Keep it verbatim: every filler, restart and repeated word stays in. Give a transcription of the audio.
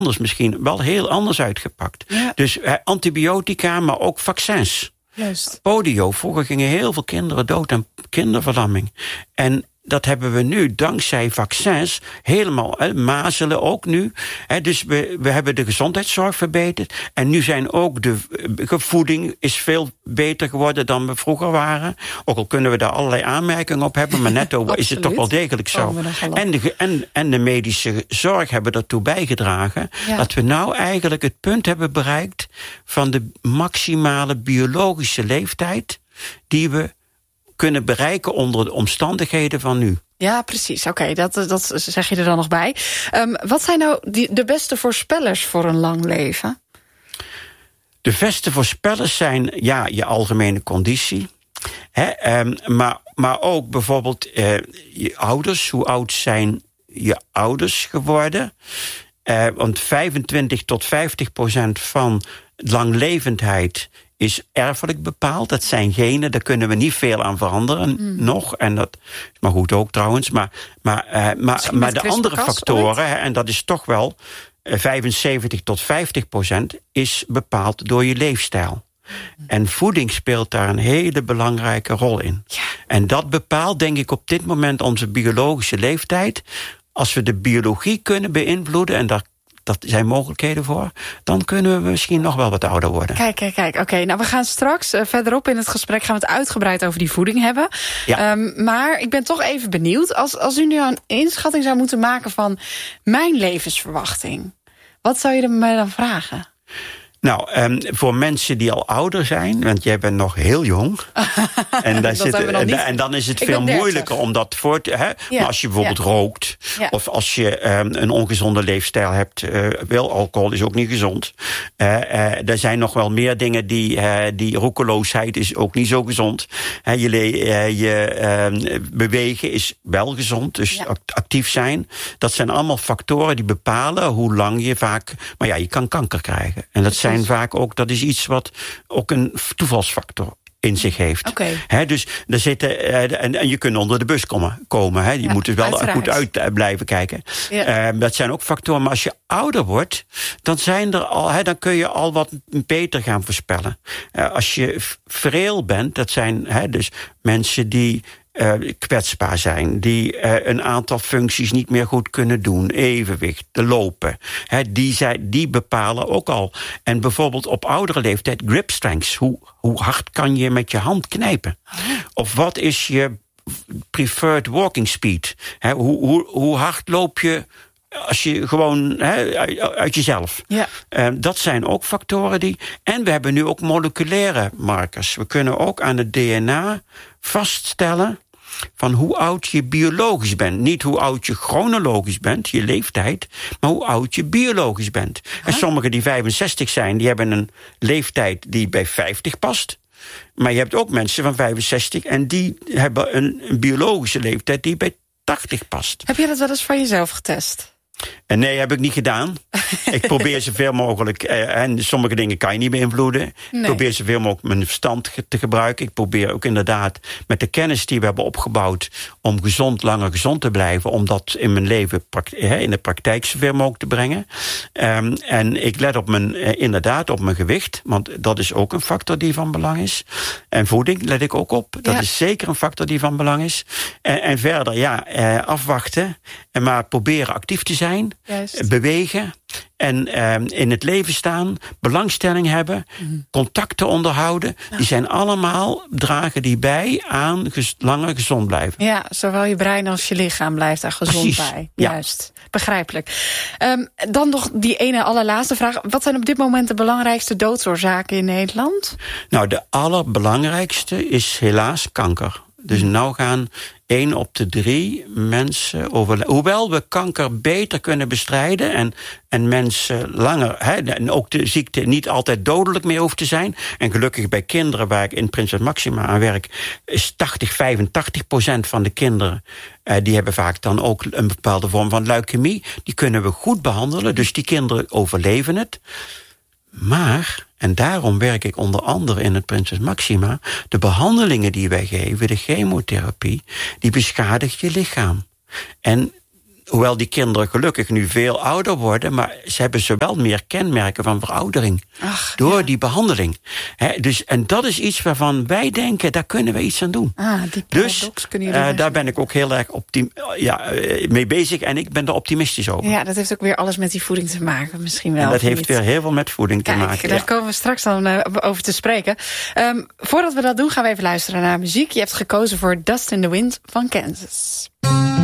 anders misschien wel heel anders uitgepakt. Ja. Dus eh, antibiotica, maar ook vaccins. Juist. Polio, vroeger gingen heel veel kinderen dood aan kinderverlamming. En dat hebben we nu, dankzij vaccins, helemaal, hè, mazelen ook nu. Hè, dus we, we hebben de gezondheidszorg verbeterd. En nu zijn ook de voeding is veel beter geworden dan we vroeger waren. Ook al kunnen we daar allerlei aanmerkingen op hebben, maar netto is het toch wel degelijk zo. En de, en, en de medische zorg hebben ertoe bijgedragen, ja, dat we nou eigenlijk het punt hebben bereikt van de maximale biologische leeftijd die we kunnen bereiken onder de omstandigheden van nu. Ja, precies. Oké, okay, dat, dat zeg je er dan nog bij. Um, wat zijn nou die, de beste voorspellers voor een lang leven? De beste voorspellers zijn, ja, je algemene conditie. Hè, um, maar, maar ook bijvoorbeeld uh, je ouders. Hoe oud zijn je ouders geworden? Uh, want vijfentwintig tot vijftig procent van langlevendheid is erfelijk bepaald. Dat zijn genen, daar kunnen we niet veel aan veranderen mm. nog. En dat is maar goed ook trouwens. Maar, maar, uh, maar, maar de andere factoren, hè, en dat is toch wel uh, vijfenzeventig tot vijftig procent, is bepaald door je leefstijl. Mm. En voeding speelt daar een hele belangrijke rol in. Ja. En dat bepaalt, denk ik, op dit moment onze biologische leeftijd. Als we de biologie kunnen beïnvloeden, en daar dat zijn mogelijkheden voor, dan kunnen we misschien nog wel wat ouder worden. Kijk, kijk, kijk. Oké, okay, nou we gaan straks uh, verderop in het gesprek gaan we het uitgebreid over die voeding hebben. Ja. Um, maar ik ben toch even benieuwd, als, als u nu een inschatting zou moeten maken van mijn levensverwachting, wat zou je mij dan vragen? Nou, um, voor mensen die al ouder zijn, want jij bent nog heel jong. en, daar zit, en, en dan is het veel moeilijker om dat voor te... Hè? Ja, maar als je bijvoorbeeld ja. rookt, ja. of als je um, een ongezonde leefstijl hebt, uh, wel, alcohol is ook niet gezond. Uh, uh, er zijn nog wel meer dingen die... Uh, die roekeloosheid is ook niet zo gezond. Uh, je uh, je uh, bewegen is wel gezond, dus ja. actief zijn. Dat zijn allemaal factoren die bepalen hoe lang je vaak... Maar ja, je kan kanker krijgen. En dat zijn zijn vaak ook, dat is iets wat ook een toevalsfactor in zich heeft. Okay. He, dus er zitten, uh, en, en je kunt onder de bus komen. komen he. Je ja, moet er wel uiteraard. goed uit uh, blijven kijken. Ja. Uh, dat zijn ook factoren. Maar als je ouder wordt, dan, zijn er al, he, dan kun je al wat beter gaan voorspellen. Uh, als je vreel bent, dat zijn he, dus mensen die Uh, kwetsbaar zijn, die uh, een aantal functies niet meer goed kunnen doen, evenwicht, de lopen, He, die, zijn, die bepalen ook al. En bijvoorbeeld op oudere leeftijd grip strength, hoe, hoe hard kan je met je hand knijpen? Oh. Of wat is je preferred walking speed? He, hoe, hoe, hoe hard loop je als je gewoon he, uit, uit jezelf. Ja. Uh, dat zijn ook factoren die... En we hebben nu ook moleculaire markers. We kunnen ook aan het D N A vaststellen van hoe oud je biologisch bent. Niet hoe oud je chronologisch bent, je leeftijd, maar hoe oud je biologisch bent. Huh? En sommigen die vijfenzestig zijn, die hebben een leeftijd die bij vijftig past. Maar je hebt ook mensen van vijfenzestig en die hebben een, een biologische leeftijd die bij tachtig past. Heb je dat wel eens van jezelf getest? En nee, heb ik niet gedaan. Ik probeer zoveel mogelijk... Eh, en sommige dingen kan je niet beïnvloeden. Nee. Ik probeer zoveel mogelijk mijn verstand te gebruiken. Ik probeer ook inderdaad met de kennis die we hebben opgebouwd... om gezond, langer gezond te blijven... om dat in mijn leven in de praktijk zoveel mogelijk te brengen. Um, en ik let op mijn, eh, inderdaad op mijn gewicht. Want dat is ook een factor die van belang is. En voeding let ik ook op. Dat ja. is zeker een factor die van belang is. En, en verder, ja, eh, afwachten. En maar proberen actief te zijn. Juist. Bewegen en uh, in het leven staan, belangstelling hebben, mm. contacten onderhouden. Ja. Die zijn allemaal, dragen die bij aan ges- langer gezond blijven. Ja, zowel je brein als je lichaam blijft daar gezond Precies. bij. Ja. Juist, begrijpelijk. Um, dan nog die ene allerlaatste vraag. Wat zijn op dit moment de belangrijkste doodsoorzaken in Nederland? Nou, de allerbelangrijkste is helaas kanker. Dus nou gaan één op de drie mensen overlijden. Hoewel we kanker beter kunnen bestrijden en, en mensen langer... He, en ook de ziekte niet altijd dodelijk meer hoeft te zijn. En gelukkig bij kinderen waar ik in Prinses Máxima aan werk... is tachtig, vijfentachtig procent van de kinderen... Uh, die hebben vaak dan ook een bepaalde vorm van leukemie. Die kunnen we goed behandelen, dus die kinderen overleven het. Maar, en daarom werk ik onder andere in het Prinses Máxima... de behandelingen die wij geven, de chemotherapie... die beschadigt je lichaam. En hoewel die kinderen gelukkig nu veel ouder worden, maar ze hebben zowel meer kenmerken van veroudering. Ach, door ja. die behandeling. He, dus, en dat is iets waarvan wij denken, daar kunnen we iets aan doen. Ah, die dus uh, daar ben ik ook heel erg optim- ja, mee bezig en ik ben er optimistisch over. Ja, dat heeft ook weer alles met die voeding te maken, misschien wel. En dat heeft niet. weer heel veel met voeding Kijk, te maken. Daar ja. komen we straks dan uh, over te spreken. Um, voordat we dat doen, gaan we even luisteren naar muziek. Je hebt gekozen voor Dust in the Wind van Kansas.